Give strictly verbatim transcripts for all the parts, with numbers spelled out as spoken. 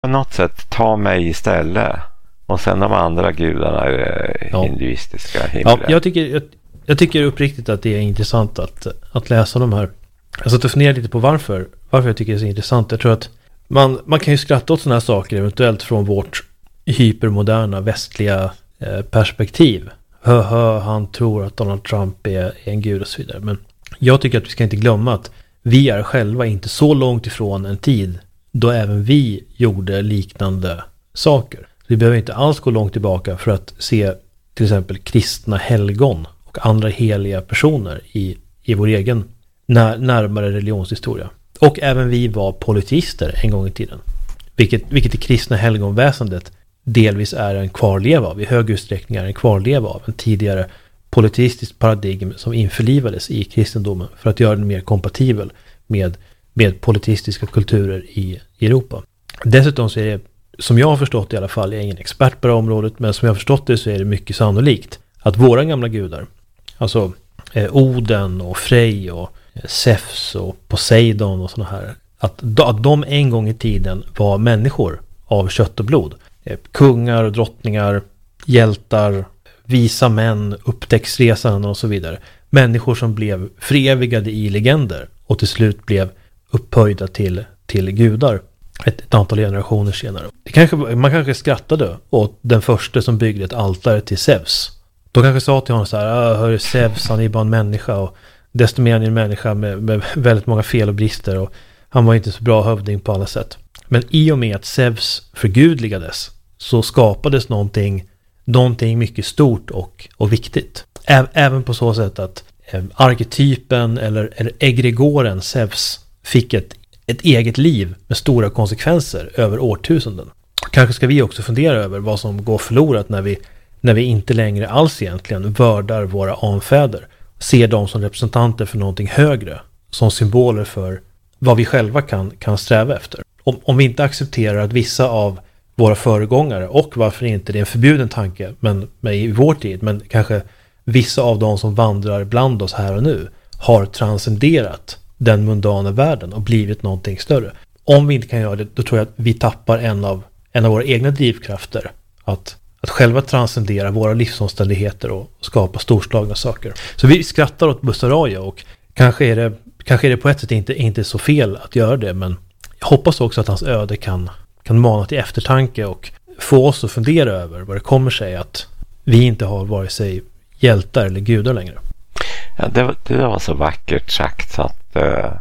på något sätt ta mig istället. Och sen de andra gudarna är ja. hinduistiska himlen. Ja, jag tycker, jag, jag tycker uppriktigt att det är intressant att, att läsa de här. Jag satt och funderade lite på varför, varför jag tycker det är så intressant. Jag tror att man, man kan ju skratta åt sådana här saker eventuellt från vårt hypermoderna västliga eh, perspektiv. Hö, hö, han tror att Donald Trump är, är en gud och så vidare. Men jag tycker att vi ska inte glömma att vi är själva inte så långt ifrån en tid då även vi gjorde liknande saker. Vi behöver inte alls gå långt tillbaka för att se till exempel kristna helgon och andra heliga personer i, i vår egen när, närmare religionshistoria. Och även vi var politister en gång i tiden. Vilket, vilket det kristna helgonväsendet delvis är en kvarleva av. I hög utsträckning är en kvarleva av en tidigare politistiskt paradigm som införlivades i kristendomen för att göra den mer kompatibel med, med politistiska kulturer i Europa. Dessutom så är det, som jag har förstått det i alla fall, jag är ingen expert på det området, men som jag har förstått det så är det mycket sannolikt att våra gamla gudar, alltså eh, Oden och Frej och eh, Zeus och Poseidon och såna här, att, att de en gång i tiden var människor av kött och blod. Eh, kungar och drottningar, hjältar, visa män, upptäcktsresande och så vidare. Människor som blev förevigade i legender och till slut blev upphöjda till, till gudar ett, ett antal generationer senare. Det kanske, man kanske skrattade åt den första som byggde ett altare till Zeus. De kanske sa till honom så här: hör Zeus, han är bara en människa, och desto mer han är en människa med, med väldigt många fel och brister, och han var inte så bra hövding på alla sätt. Men i och med att Zeus förgudligades så skapades någonting någonting mycket stort och, och viktigt. Ä- även på så sätt att eh, arketypen eller, eller egregoren Zeus fick ett, ett eget liv med stora konsekvenser över årtusenden. Kanske ska vi också fundera över vad som går förlorat när vi, när vi inte längre alls egentligen värdar våra anfäder. Ser dem som representanter för någonting högre, som symboler för vad vi själva kan, kan sträva efter. Om, om vi inte accepterar att vissa av våra föregångare, och varför inte, det är en förbjuden tanke men, men i vår tid, men kanske vissa av de som vandrar bland oss här och nu har transcenderat den mundana världen och blivit någonting större. Om vi inte kan göra det, då tror jag att vi tappar en av, en av våra egna drivkrafter att, att själva transcendera våra livsomständigheter och skapa storslagna saker. Så vi skrattar åt Bussaraja, och kanske är det, kanske är det på ett sätt inte, inte så fel att göra det, men jag hoppas också att hans öde kan kan mana till eftertanke och få oss att fundera över vad det kommer sig att vi inte har vare sig hjältar eller gudar längre. Ja, det, det var så vackert sagt så att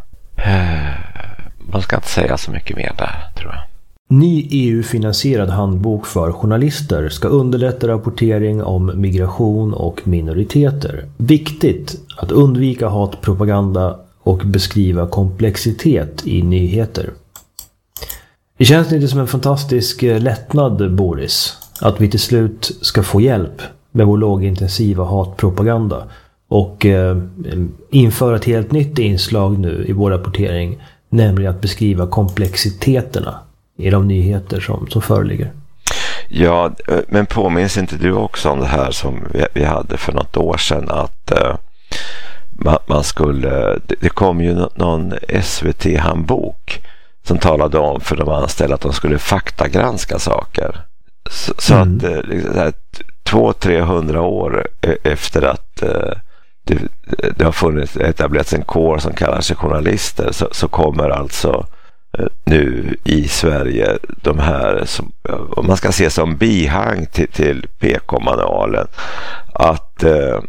uh, man ska inte säga så mycket mer där, tror jag. Ny E U-finansierad handbok för journalister ska underlätta rapportering om migration och minoriteter. Viktigt att undvika hatpropaganda och beskriva komplexitet i nyheter. Det känns lite som en fantastisk lättnad, Boris, att vi till slut ska få hjälp med vår lågintensiva hatpropaganda och eh, införa ett helt nytt inslag nu i vår rapportering, nämligen att beskriva komplexiteterna i de nyheter som, som föreligger. Ja, men påminns inte du också om det här som vi, vi hade för något år sedan, att eh, man, man skulle, det, det kom ju någon S V T-handbok som talade om för de anställda att de skulle faktagranska saker. Så, så mm. att liksom, två trehundra år efter att eh, det, det har funnits etablerats en kår som kallar sig journalister, så, så kommer alltså eh, nu i Sverige de här, som, om man ska se som bihang till, till P K-manualen, att eh,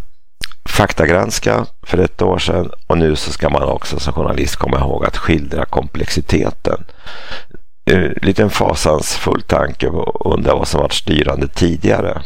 faktagranska för ett år sedan, och nu så ska man också som journalist komma ihåg att skildra komplexiteten. En liten fasansfull tanke och undra vad som varit styrande tidigare.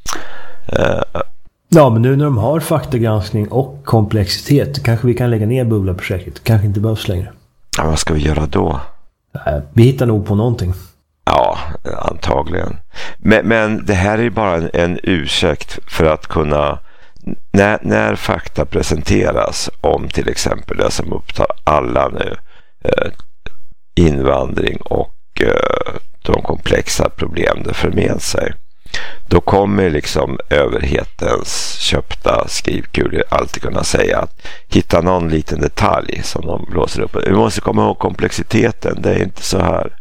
Ja, men nu när de har faktagranskning och komplexitet kanske vi kan lägga ner Bubbla-projektet. Kanske inte behövs längre. Ja, vad ska vi göra då? Vi hittar nog på någonting. Ja, antagligen. Men, men det här är bara en, en ursäkt för att kunna, när, när fakta presenteras om till exempel det som upptar alla nu, eh, invandring och eh, de komplexa problem det för med sig, då kommer liksom överhetens köpta skrivkulor alltid kunna säga att hitta någon liten detalj som de blåser upp. Vi måste komma ihåg komplexiteten, det är inte så här.